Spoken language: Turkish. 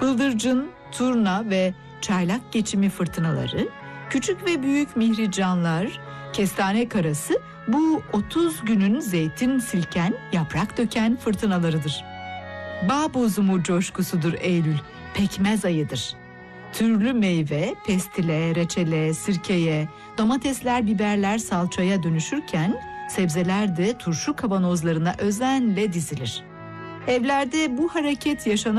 Bıldırcın, turna ve çaylak geçimi fırtınaları, küçük ve büyük mihricanlar, kestane karası bu 30 günün zeytin silken, yaprak döken fırtınalarıdır. Bağ bozumu coşkusudur Eylül, pekmez ayıdır. Türlü meyve, pestile, reçele, sirkeye, domatesler, biberler salçaya dönüşürken sebzeler de turşu kavanozlarına özenle dizilir. Evlerde bu hareket yaşanır.